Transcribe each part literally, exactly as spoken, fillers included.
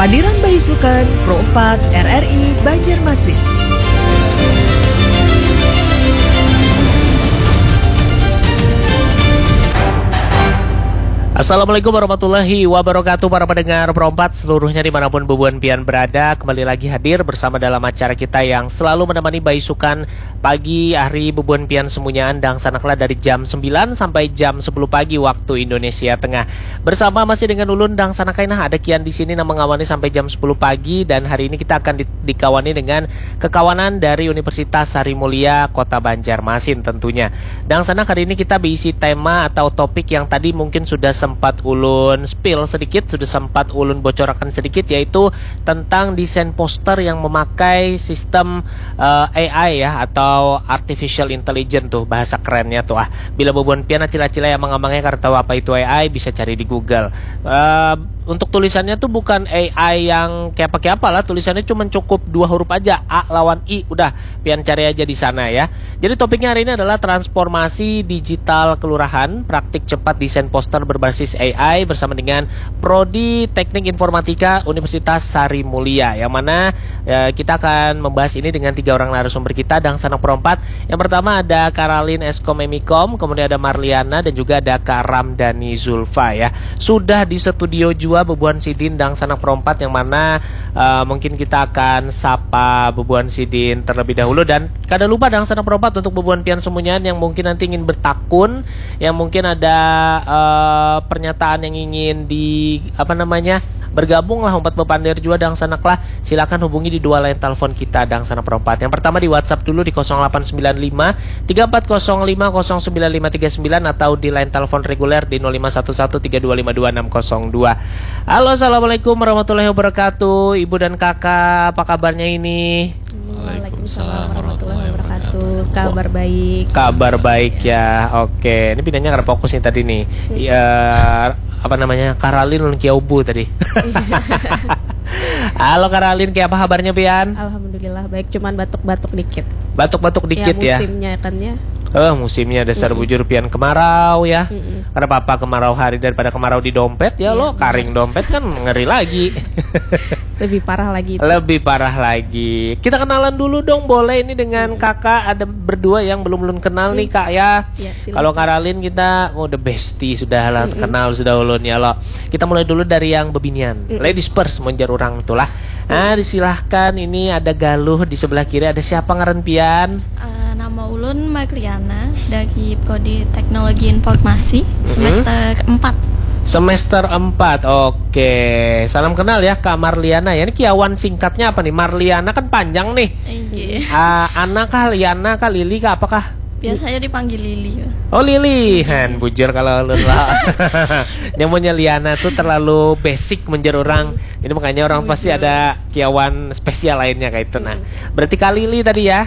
Padiran Baisukan Pro empat R R I Banjarmasin. Assalamualaikum warahmatullahi wabarakatuh para pendengar Pro empat seluruhnya dimanapun Bubuan Pian berada. Kembali lagi hadir bersama dalam acara kita yang selalu menemani Baisukan pagi hari Bubuan Pian semuanya andang sanaklah dari jam sembilan sampai jam sepuluh pagi waktu Indonesia Tengah. Bersama masih dengan Ulun Dang Sanakainah ada Kian di sini yang mengawani sampai jam sepuluh pagi, dan hari ini kita akan di, dikawani dengan kekawanan dari Universitas Sari Mulia Kota Banjarmasin tentunya. Dang Sanak, hari ini kita berisi tema atau topik yang tadi mungkin sudah sempat ulun spill sedikit, sudah sempat ulun bocorkan sedikit, yaitu tentang desain poster yang memakai sistem uh, A I ya, atau Artificial Intelligence tuh bahasa kerennya tuh ah. Bila Bubuan Pian acila-acila yang mengamangnya karena tahu apa itu A I bisa cari di Google. Uh, Untuk tulisannya tuh bukan A I yang kayak pakai apa lah, tulisannya cuma cukup dua huruf aja, A lawan I, udah pian cari aja di sana ya. Jadi topiknya hari ini adalah transformasi digital kelurahan, praktik cepat desain poster berbasis A I bersama dengan Prodi Teknik Informatika Universitas Sari Mulia, yang mana ya, kita akan membahas ini dengan tiga orang narasumber kita Dang Sanak Pro empat. Yang pertama ada Karalin Eskom Emikom, kemudian ada Marliana, dan juga ada Kak Ramdhani Zulfa ya. Sudah di studio juga Bubuan Sidin Dang Sanak Pro empat, yang mana uh, mungkin kita akan sapa Bubuan Sidin terlebih dahulu. Dan kada lupa Dang Sanak Pro empat untuk Bubuan Pian semuanya yang mungkin nanti ingin bertakun, yang mungkin ada uh, pernyataan yang ingin di apa namanya bergabung lah umpat bepandir juga Dang Sanak lah, silakan hubungi di dua line telepon kita Dang Sanak Pro empat. Yang pertama di WhatsApp dulu di nol delapan sembilan lima tiga empat nol lima nol sembilan lima tiga sembilan, atau di line telepon reguler di nol lima satu satu tiga dua lima dua enam nol dua. Halo, assalamualaikum warahmatullahi wabarakatuh Ibu dan kakak, apa kabarnya ini? Waalaikumsalam warahmatullahi wabarakatuh. Kabar baik. Kabar baik ya. Oke, ini pindahnya karena fokus nih tadi nih. Ya, apa namanya, Karalin ulun Kiaubu tadi. Halo Karalin, kayak apa kabarnya Pian? Alhamdulillah baik, cuman batuk-batuk dikit. Batuk-batuk dikit ya. Musimnya kan ya. Oh, musimnya dasar mm. bujur Pian kemarau ya. Mm-mm. Karena papa kemarau hari daripada kemarau di dompet ya, yeah, lo karing dompet kan ngeri lagi. Lebih parah lagi itu. Lebih parah lagi. Kita kenalan dulu dong boleh ini dengan mm. kakak, ada berdua yang belum belum kenal mm. nih kak ya. Yeah, kalau Karalin kita oh, udah bestie sudah lah, mm-mm. kenal sudah ulun ya lo. Kita mulai dulu dari yang bebinian. Mm. Ladies first menjar orang itulah. Nah, disilahkan, ini ada Galuh di sebelah kiri, ada siapa ngaren Pian? Uh, nama ulun Marliana dari Prodi Teknologi Informasi semester mm-hmm. keempat. Semester empat, oke. Salam kenal ya Kak Marliana ya. Ini kiawan singkatnya apa nih? Marliana kan panjang nih. Iya. uh, Ana kah, Liana kah, Lili kah, apakah? Biasanya dipanggil Lili. Oh Lili, han bujur kalau lu lah. Nyamunya Liana tuh terlalu basic menjer orang. Ini makanya orang pasti ada kiawan spesial lainnya kayak itu. Nah, berarti Kak Lili tadi ya.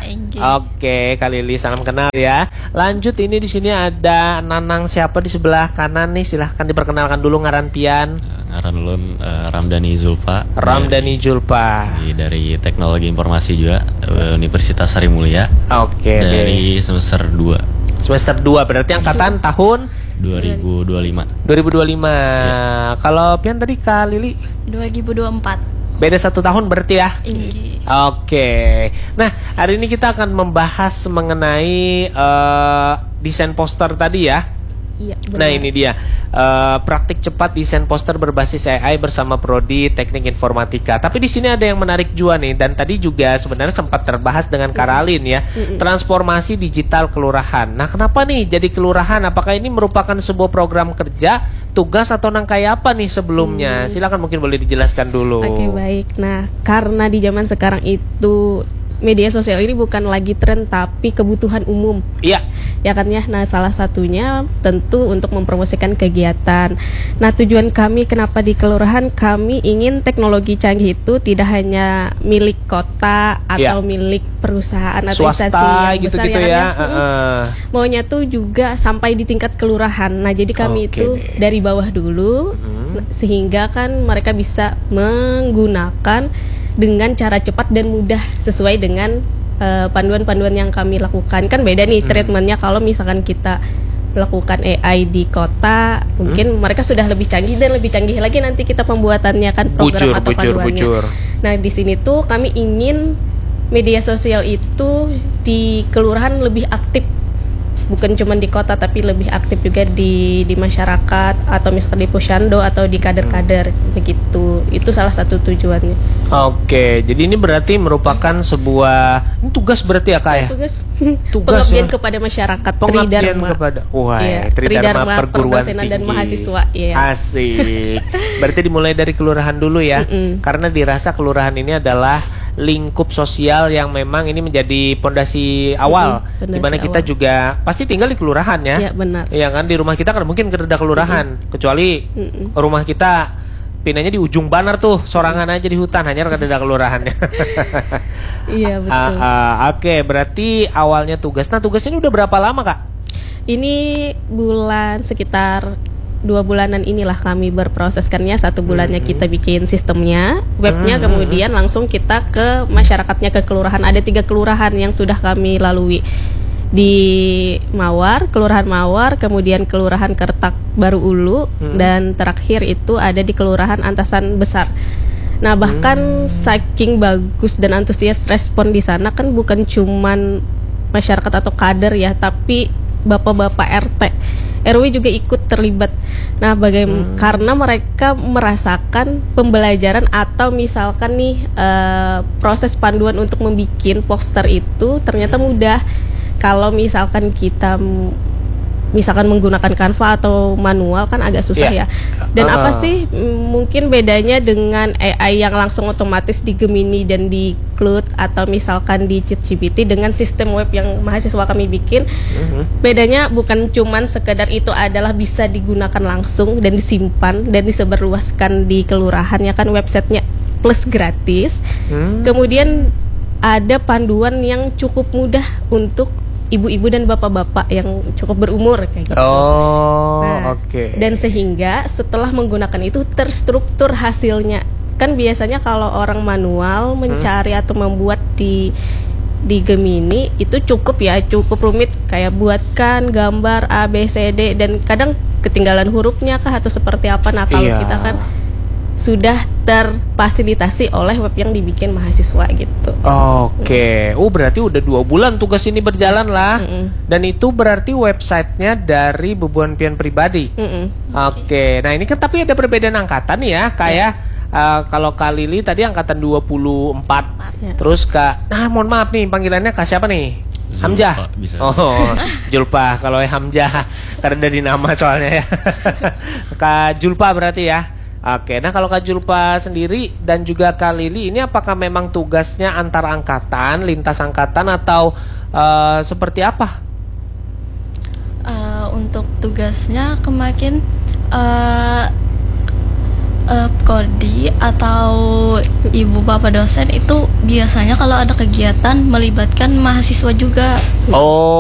Oke, Kak Lili, salam kenal ya. Lanjut, ini di sini ada Nanang siapa di sebelah kanan nih? Silahkan diperkenalkan dulu ngaran Pian. Ngaran ulun uh, Ramdhani Zulfa. Ramdhani Zulfa. Dari Teknologi Informasi juga uh, Universitas Sari Mulia. Oke. Dari semester dua. Semester dua berarti angkatan tahun dua ribu dua puluh lima. dua ribu dua puluh lima. Ya. Kalau Pian tadi Kak Lili dua ribu dua puluh empat. Beda satu tahun berarti ya. Inggi. Oke. Nah, hari ini kita akan membahas mengenai uh, desain poster tadi ya. Iya, nah ini dia uh, praktik cepat desain poster berbasis A I bersama Prodi Teknik Informatika. Tapi di sini ada yang menarik juga nih, dan tadi juga sebenarnya sempat terbahas dengan Karalin ya, transformasi digital kelurahan. Nah kenapa nih jadi kelurahan? Apakah ini merupakan sebuah program kerja, tugas, atau nang kayak apa nih sebelumnya? Hmm. Silakan mungkin boleh dijelaskan dulu. Oke baik. Nah karena di zaman sekarang itu media sosial ini bukan lagi tren tapi kebutuhan umum. Iya. Ya kan ya. Nah, salah satunya tentu untuk mempromosikan kegiatan. Nah, tujuan kami kenapa di kelurahan, kami ingin teknologi canggih itu tidak hanya milik kota atau ya. milik perusahaan atau swasta, instansi yang gitu, besar gitu ya. ya. Kan, ya? Uh-uh. Maunya tuh juga sampai di tingkat kelurahan. Nah, jadi kami okay. itu dari bawah dulu uh-huh. sehingga kan mereka bisa menggunakan dengan cara cepat dan mudah sesuai dengan uh, panduan-panduan yang kami lakukan. Kan beda nih hmm. treatmentnya kalau misalkan kita melakukan A I di kota, mungkin mereka sudah lebih canggih dan lebih canggih lagi nanti kita pembuatannya kan program Bujur, atau bujur, panduannya. bujur. Nah di sini tuh kami ingin media sosial itu di kelurahan lebih aktif, bukan cuma di kota tapi lebih aktif juga di di masyarakat atau misalkan di Pushando atau di kader-kader begitu. Itu salah satu tujuannya. Oke, jadi ini berarti merupakan sebuah ini tugas berarti ya kak ya? Tugas, Tugas pengabdian ya. kepada masyarakat, Pengabdian Tridharma. kepada wah, Iya, Tridharma Tridharma Perguruan Perdosenan Tinggi dan Mahasiswa, iya. Asik. Berarti dimulai dari kelurahan dulu ya, Mm-mm. karena dirasa kelurahan ini adalah lingkup sosial yang memang ini menjadi pondasi awal, Mm-mm, pondasi di mana kita awal. juga pasti tinggal di kelurahan ya. Iya, benar. Iya kan, di rumah kita kan mungkin kereda kelurahan, kecuali Mm-mm. rumah kita pinanya di ujung banar tuh, sorangan aja di hutan, hanya kereda kelurahannya. Iya betul. Ah, ah, Oke, berarti awalnya tugas. Nah, tugas ini udah berapa lama kak? Ini bulan sekitar dua bulanan inilah kami berproseskannya. Satu bulannya kita bikin sistemnya, webnya, kemudian langsung kita ke masyarakatnya, ke kelurahan. Ada tiga kelurahan yang sudah kami lalui di Mawar, Kelurahan Mawar, kemudian Kelurahan Kertak Baru Ulu, dan terakhir itu ada di Kelurahan Antasan Besar. Nah bahkan saking bagus dan antusias respon di sana kan bukan cuman masyarakat atau kader ya, tapi bapak-bapak R T, R W juga ikut terlibat. Nah, bagaimana karena mereka merasakan pembelajaran atau misalkan nih eh, proses panduan untuk membuat poster itu ternyata mudah. Kalau misalkan kita m- misalkan menggunakan Canva atau manual kan agak susah Iya. ya. Dan Ah. apa sih m- mungkin bedanya dengan A I yang langsung otomatis di Gemini dan di Claude atau misalkan di ChatGPT dengan sistem web yang mahasiswa kami bikin? Bedanya bukan cuman sekedar itu adalah bisa digunakan langsung dan disimpan dan disebarluaskan di kelurahan ya kan, websitenya plus gratis. Hmm. Kemudian ada panduan yang cukup mudah untuk ibu-ibu dan bapak-bapak yang cukup berumur kayak gitu. Oh, Nah, oke. Dan sehingga setelah menggunakan itu terstruktur hasilnya. Kan biasanya kalau orang manual mencari atau membuat di di Gemini itu cukup ya, cukup rumit kayak buatkan gambar A B C D dan kadang ketinggalan hurufnya kah atau seperti apa. Nah, kalau Iya. kita kan sudah terfasilitasi oleh web yang dibikin mahasiswa gitu. Oke, oh berarti udah dua bulan tugas ini berjalan lah. Mm-mm. Dan itu berarti websitenya dari Bebuan Pian pribadi. Mm-mm. Oke, nah ini kan tapi ada perbedaan angkatan nih ya, kayak eh, kalau Kak Lili tadi angkatan dua puluh empat, Ya. terus Kak, nah mohon maaf nih panggilannya Kak siapa nih? Zulpa, Hamzah. bisa. Oh, Julpa kalau Hamzah karena dari nama soalnya ya. Kak Julpa berarti ya. Oke, nah kalau Kak Julpa sendiri dan juga Kak Lili ini apakah memang tugasnya antar angkatan, lintas angkatan atau eh, seperti apa? Eh, untuk tugasnya kemarin eh eh, Kodi atau ibu bapak dosen itu biasanya kalau ada kegiatan melibatkan mahasiswa juga. Oh.